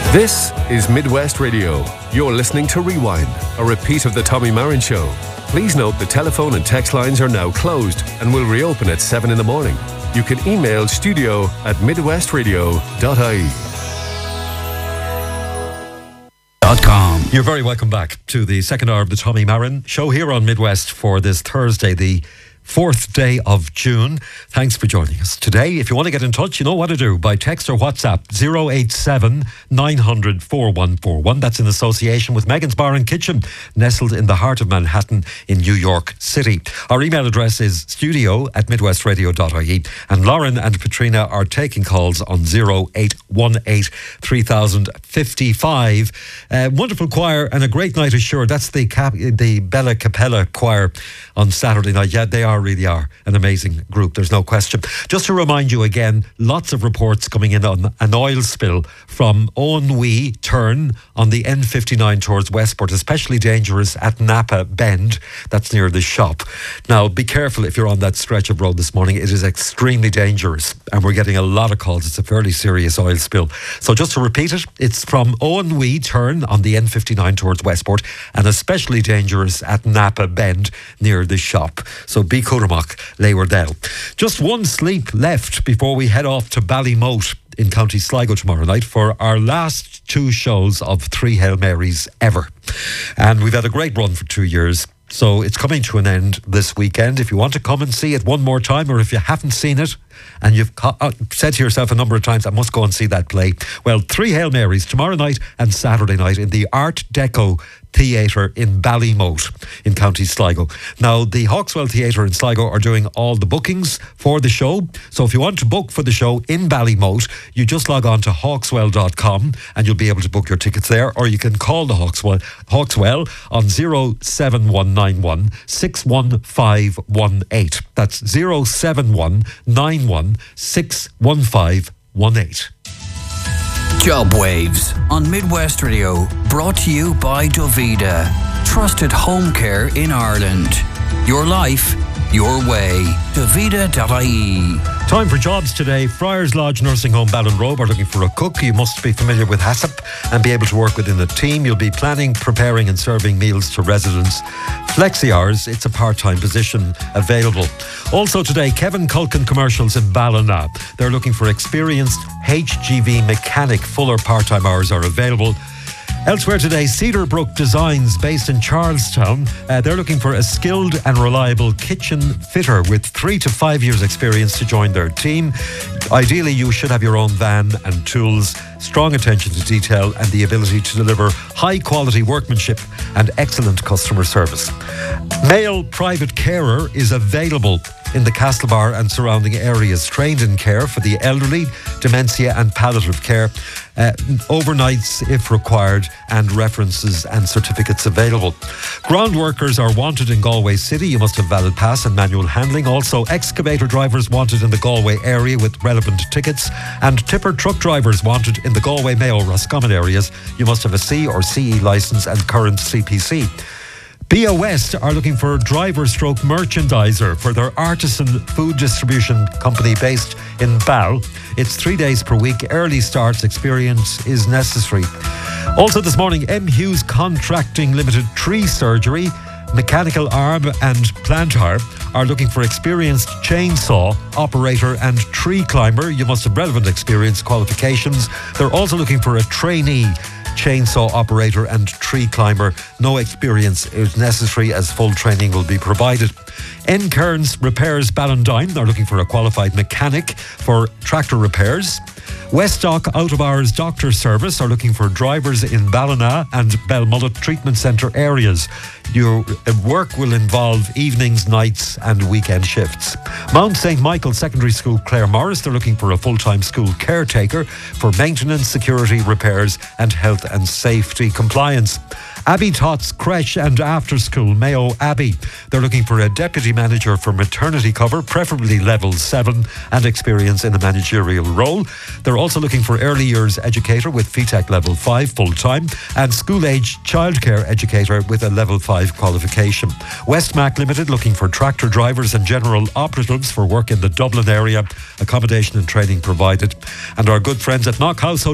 This is Midwest Radio. You're listening to Rewind, a repeat of the Tommy Marin Show. Please note the telephone and text lines are now closed and will reopen at 7 in the morning. You can email studio@midwestradio.ie. You're very welcome back to the second hour of the Tommy Marin Show here on Midwest for this Thursday, the 4th day of June. Thanks for joining us today. If you want to get in touch, you know what to do. By text or WhatsApp, 087 900 4141. That's in association with Megan's Bar and Kitchen, nestled in the heart of Manhattan in New York City. Our email address is studio@midwestradio.ie. And Lauren and Patrina are taking calls on 0818 3055. Wonderful choir and a great night assured. That's the Bella Capella choir on Saturday night. Yeah, they really are an amazing group, there's no question. Just to remind you again, lots of reports coming in on an oil spill from Owenwee turn on the N59 towards Westport, especially dangerous at Napa Bend. That's near the shop. Now, be careful if you're on that stretch of road this morning. It is extremely dangerous and we're getting a lot of calls. It's a fairly serious oil spill. So just to repeat it, it's from Owenwee turn on the N59 towards Westport and especially dangerous at Napa Bend near the shop. So be Cudamoch, Leywardell. Just one sleep left before we head off to Ballymote in County Sligo tomorrow night for our last two shows of 3 Hail Marys ever. And we've had a great run for 2 years. So it's coming to an end this weekend. If you want to come and see it one more time, or if you haven't seen it and you've said to yourself a number of times, I must go and see that play. Well, 3 Hail Marys tomorrow night and Saturday night in the Art Deco Theatre in Ballymote in County Sligo. Now, the Hawkswell Theatre in Sligo are doing all the bookings for the show. So if you want to book for the show in Ballymote, you just log on to hawkswell.com and you'll be able to book your tickets there, or you can call the Hawkswell on 07191 61518. That's 07191 61518. Job Waves on Midwest Radio, brought to you by Dovida, trusted home care in Ireland. Your life, your way. Dovida.ie. Time for jobs today. Friars Lodge Nursing Home Ballinrobe are looking for a cook. You must be familiar with HACCP and be able to work within a team. You'll be planning, preparing and serving meals to residents. Flexi hours, it's a part-time position available. Also today, Kevin Culkin Commercials in Ballina. They're looking for experienced HGV mechanic. Full or part-time hours are available. Elsewhere today, Cedarbrook Designs, based in Charlestown. They're looking for a skilled and reliable kitchen fitter with 3 to 5 years experience to join their team. Ideally, you should have your own van and tools, strong attention to detail and the ability to deliver high quality workmanship and excellent customer service. Male private carer is available in the Castlebar and surrounding areas, trained in care for the elderly, dementia and palliative care, overnights if required, and references and certificates available. Ground workers are wanted in Galway City. You must have valid pass and manual handling. Also, excavator drivers wanted in the Galway area with relevant tickets, and tipper truck drivers wanted in the Galway, Mayo, Roscommon areas. You must have a C or CE licence and current CPC. BIA West are looking for driver-stroke merchandiser for their artisan food distribution company based in Bal. It's 3 days per week. Early starts experience is necessary. Also this morning, M. Hughes Contracting Limited Tree Surgery, Mechanical Arm and Plantar are looking for experienced chainsaw operator and tree climber. You must have relevant experience qualifications. They're also looking for a trainee chainsaw operator and tree climber. No experience is necessary as full training will be provided. N. Kearns Repairs Ballandine are looking for a qualified mechanic for tractor repairs. Westdock Out of Hours Doctor Service are looking for drivers in Ballina and Belmullet Treatment Centre areas. Your work will involve evenings, nights and weekend shifts. Mount St. Michael Secondary School Clare Morris, they're looking for a full-time school caretaker for maintenance, security, repairs and health and safety compliance. Abbey Tots Creche and After School, Mayo Abbey. They're looking for a deputy manager for maternity cover, preferably level 7 and experience in a managerial role. They're also looking for early years educator with FETAC level 5 full-time and school-age childcare educator with a level 5 qualification. Westmac Limited looking for tractor drivers and general operatives for work in the Dublin area. Accommodation and training provided. And our good friends at Knock House